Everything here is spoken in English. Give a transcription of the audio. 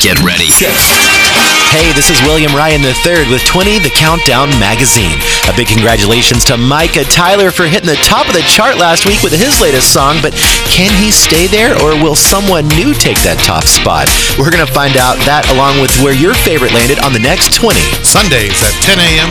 Get ready. Hey, this is William Ryan III with 20, The Countdown Magazine. A big congratulations to Micah Tyler for hitting the top of the chart last week with his latest song, but can he stay there or will someone new take that top spot? We're going to find out that along with where your favorite landed on the next 20. Sundays at 10 a.m.